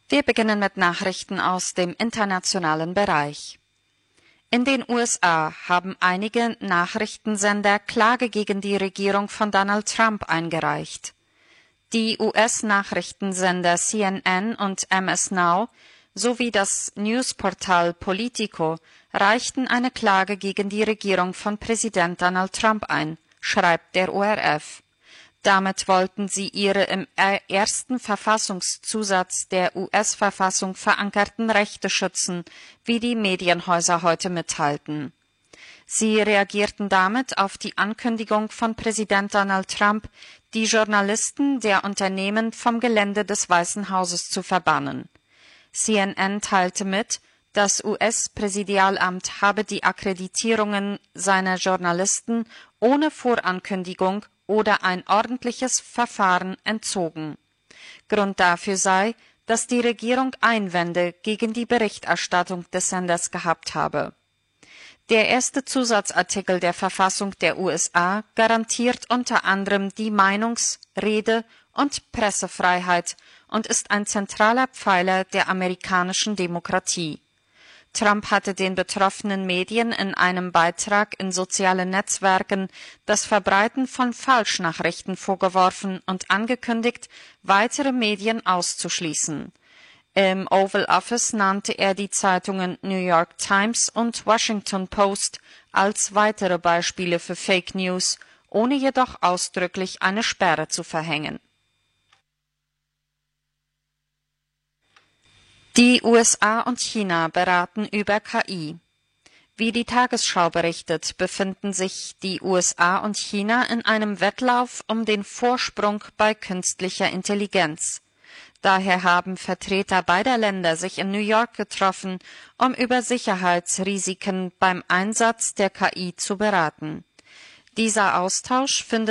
Wir beginnen mit Nachrichten aus dem internationalen Bereich. In den USA haben einige Nachrichtensender Klage gegen die Regierung von Donald Trump eingereicht. Die US-Nachrichtensender CNN und MS Now sowie das Newsportal Politico reichten eine Klage gegen die Regierung von Präsident Donald Trump ein, schreibt der ORF. Damit wollten sie ihre im ersten Verfassungszusatz der US-Verfassung verankerten Rechte schützen, wie die Medienhäuser heute mitteilten. Sie reagierten damit auf die Ankündigung von Präsident Donald Trump, die Journalisten der Unternehmen vom Gelände des Weißen Hauses zu verbannen. CNN teilte mit, das US-Präsidialamt habe die Akkreditierungen seiner Journalisten ohne Vorankündigung oder ein ordentliches Verfahren entzogen. Grund dafür sei, dass die Regierung Einwände gegen die Berichterstattung des Senders gehabt habe. Der erste Zusatzartikel der Verfassung der USA garantiert unter anderem die Meinungs-, Rede- und Pressefreiheit und ist ein zentraler Pfeiler der amerikanischen Demokratie. Trump hatte den betroffenen Medien in einem Beitrag in sozialen Netzwerken das Verbreiten von Falschnachrichten vorgeworfen und angekündigt, weitere Medien auszuschließen. Im Oval Office nannte er die Zeitungen New York Times und Washington Post als weitere Beispiele für Fake News, ohne jedoch ausdrücklich eine Sperre zu verhängen. Die USA und China beraten über KI. Wie die Tagesschau berichtet, befinden sich die USA und China in einem Wettlauf um den Vorsprung bei künstlicher Intelligenz. Daher haben Vertreter beider Länder sich in New York getroffen, um über Sicherheitsrisiken beim Einsatz der KI zu beraten. Dieser Austausch findet